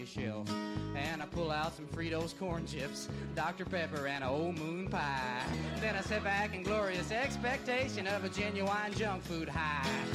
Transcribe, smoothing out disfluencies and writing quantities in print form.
shelf, and I pull out some Fritos corn chips, Dr. Pepper, and a old moon pie. Then I sit back in glorious expectation of a genuine junk food high.